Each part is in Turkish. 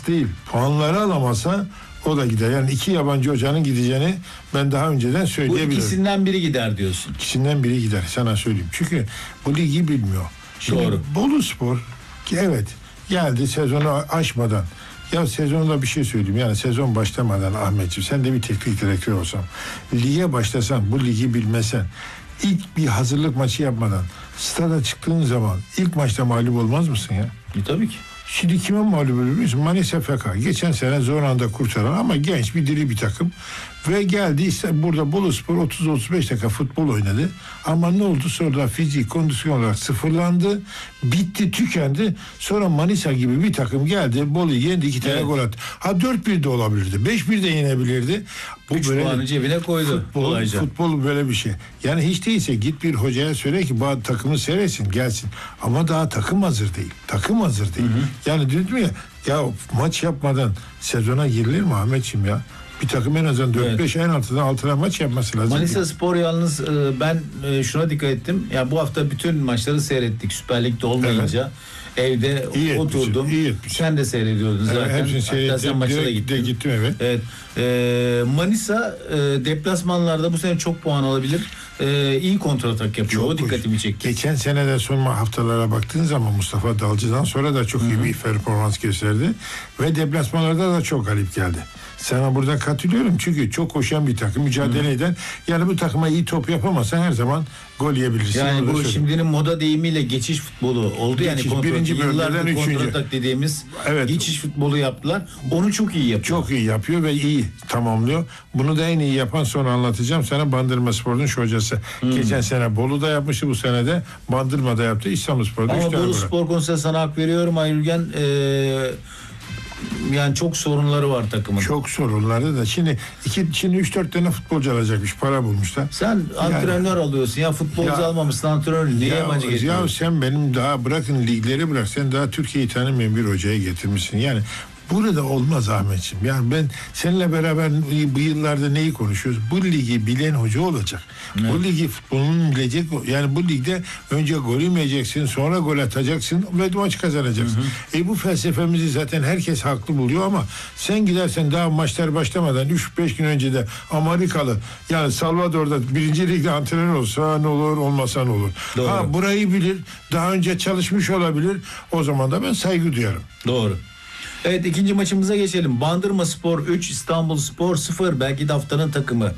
değil, puanları alamasa o da gider. Yani 2 yabancı hocanın gideceğini ben daha önceden Bu söyleyebilirim. ikisinden biri gider diyorsun. İkisinden biri gider, sana söyleyeyim. Çünkü bu ligi bilmiyor. Şimdi Doğru. Boluspor ki evet geldi sezonu aşmadan. Ya sezonda bir şey söyleyeyim. Yani sezon başlamadan Ahmetciğim, sen de bir teknik direktör olsan, lige başlasan, bu ligi bilmesen, ilk bir hazırlık maçı yapmadan stada çıktığın zaman ilk maçta mağlup olmaz mısın ya? Tabii ki. Şimdi kime mağlup oluyor biliyor musun? Manisa FK. Geçen sene zor anda kurtaran ama genç bir diri bir takım. Ve geldi işte burada Boluspor 30-35 dakika futbol oynadı. Ama ne oldu? Sonra fizik, kondisyon olarak sıfırlandı. Bitti, tükendi. Sonra Manisa gibi bir takım geldi. Bolu'yu yendi, 2 tane gol attı. Ha 4-1 de olabilirdi. 5-1 de yenebilirdi. Bu 3 böyle puanı cebine koydu. futbol böyle bir şey. Yani hiç değilse git bir hocaya söyle ki bu takımı seyretsin, gelsin. Ama daha takım hazır değil. Takım hazır değil. Yani dedim ya maç yapmadan sezona girilir mi Ahmetciğim ya? Bir takım en azından 4-5 en altına maç yapması lazım. Manisa Spor yalnız ben şuna dikkat ettim. Ya bu hafta bütün maçları seyrettik. Süper Lig'de olmayınca evde İyi oturdum. etmişsin. Sen de seyrediyordun zaten. Hepsini Hatta sen maça da seyrettim. Gittim evet. Evet. Manisa deplasmanlarda bu sene çok puan alabilir. İyi kontratak yapıyor. O dikkatimi çekti. Geçen sene de son haftalara baktığın zaman Mustafa Dalcı'dan sonra da çok iyi bir performans gösterdi. Ve deplasmanlarda da çok galip geldi. Sana burada katılıyorum çünkü çok koşan bir takım, mücadele eden. Yani bu takıma iyi top yapamazsan her zaman gol yiyebilirsin. Yani bu söyleyeyim. Şimdinin moda deyimiyle geçiş futbolu oldu. Geçiş, Yani birinci yıllardır bölgeden üçüncü. kontratak dediğimiz Evet. geçiş futbolu yaptılar. Onu çok iyi yapıyor. Çok iyi yapıyor ve iyi tamamlıyor. Bunu da en iyi yapan sonra anlatacağım sana, Bandırmaspor'un şu hocası. Geçen sene Bolu'da yapmıştı, bu sene de Bandırma'da yaptı. İstanbulspor'da Ama 3 tane Bolu gol. Spor konusunda sana hak veriyorum Ayrülgen. Yani çok sorunları var takımın. Çok sorunları da. Şimdi 3-4 tane futbolcu alacakmış. Para bulmuşlar. Sen antrenör alıyorsun ya, futbolcu almamışsın, antrenör niye yabancı getiriyorsun? Ya sen benim daha bırakın ligleri bırak. Sen daha Türkiye'yi tanımayan bir hocaya getirmişsin. Yani burada olmaz Ahmetciğim. Yani ben seninle beraber bu yıllarda neyi konuşuyoruz? Bu ligi bilen hoca olacak. Evet. Bu ligi futbolun bilecek. Yani bu ligde önce gol yemeyeceksin, sonra gol atacaksın ve maç kazanacaksın. Bu felsefemizi zaten herkes haklı buluyor ama sen gidersen daha maçlar başlamadan 3-5 gün önce de Amerikalı, yani Salvador'da 1. Ligde antrenör olsa ne olur, olmasa ne olur. Doğru. Ha burayı bilir, daha önce çalışmış olabilir. O zaman da ben saygı duyarım. Doğru. Evet, ikinci maçımıza geçelim. Bandırmaspor 3, İstanbulspor 0. Belki de haftanın takımı.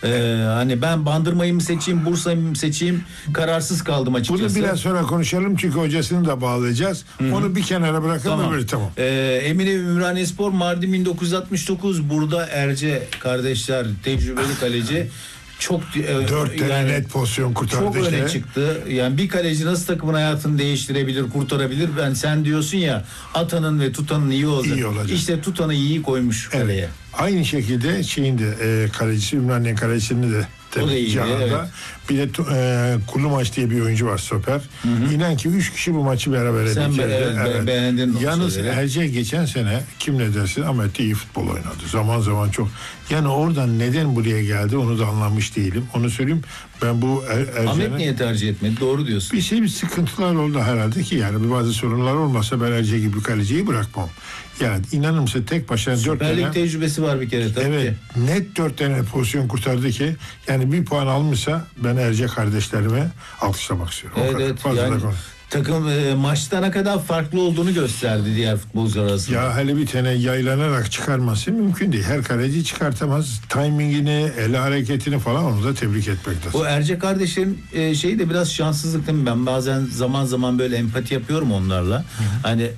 Hani ben Bandırma'yı mı seçeyim, Bursa'yı mı seçeyim, kararsız kaldım açıkçası. Bunu biraz sonra konuşalım çünkü hocasını da bağlayacağız. Onu bir kenara bırakalım. Tamam. Eminönü Ümraniyespor, Mardin 1969. Burada Erce kardeşler, tecrübeli kaleci. Çok 4 tane net pozisyon kurtardı. Çok öne çıktı. Yani bir kaleci nasıl takımın hayatını değiştirebilir, kurtarabilir? Sen diyorsun ya, atanın ve tutanın iyi olacak. İşte tutanı iyi koymuş kaleye. Aynı şekilde kalecisi, Ümraniye kalecisini de evet. Bir de Kulumaç diye bir oyuncu var, stoper. İnan ki 3 kişi bu maçı beraber edildi. Beğendin. Yalnız Erce geçen sene kim ne dersin ama iyi futbol oynadı. Zaman zaman çok. Yani oradan neden buraya geldi onu da anlamış değilim. Onu söyleyeyim. Ben bu Ahmet niye tercih etmedi? Doğru diyorsun. Bir sıkıntılar oldu herhalde ki yani bazı sorunlar olmasa ben Erce gibi kaleciyi bırakmam. Yani inanır mısın tek başına 4 Süper Lig tane tecrübesi var bir kere tabii ki. Net 4 tane pozisyon kurtardı ki yani bir puan almışsa ben Erce kardeşlerime alkışlamak istiyorum. Evet. Yani takım maçta ne kadar farklı olduğunu gösterdi diğer futbolcular arasında. Ya hele bir tane yaylanarak çıkarması mümkün değil. Her kaleci çıkartamaz. Timingini, el hareketini falan onu da tebrik etmek lazım. O Erce kardeşlerin şeyi de biraz şanssızlık değil mi? Ben bazen zaman böyle empati yapıyorum onlarla. Hani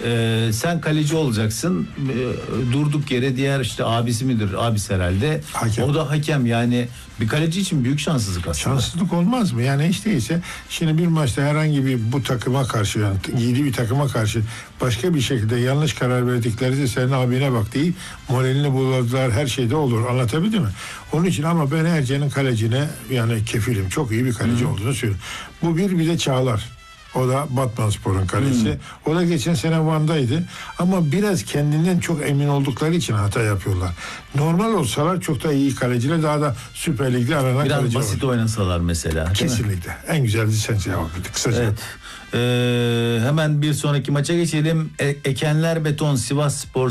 sen kaleci olacaksın, durduk yere diğer işte abisi midir, abisi herhalde, hakem. O da hakem. Yani bir kaleci için büyük şanssızlık aslında. Şanssızlık olmaz mı? Yani hiç değilse şimdi bir maçta herhangi bir bu takıma karşı, yani yedi bir takıma karşı başka bir şekilde yanlış karar verdikleri de senin abine bak değil, moralini bozdular, her şeyde olur, anlatabildim mi? Onun için ama ben Erce'nin kalecine yani kefilim, çok iyi bir kaleci olduğunu söylüyorum. Bu bir de Çağlar. O da Batmanspor'un kalesi. O da geçen sene Van'daydı. Ama biraz kendinden çok emin oldukları için hata yapıyorlar. Normal olsalar çok da iyi kaleciler, daha da Süper Lig'de aranan biraz kaleci basit oynasalar mesela. Kesinlikle. En güzel sen cevap verdik. Kısaca. Evet. Hemen bir sonraki maça geçelim. Ekenler Beton Sivasspor